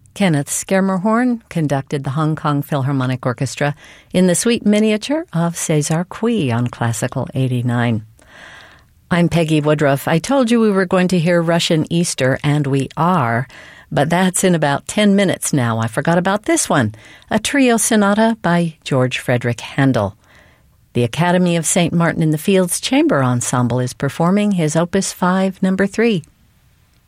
Kenneth Schermerhorn conducted the Hong Kong Philharmonic Orchestra in the Suite Miniature of César Cui on Classical 89. I'm Peggy Woodruff. I told you we were going to hear Russian Easter, and we are, but that's in about 10 minutes now. I forgot about this one, a trio sonata by George Frederick Handel. The Academy of St. Martin in the Fields Chamber Ensemble is performing his Opus 5, No. 3.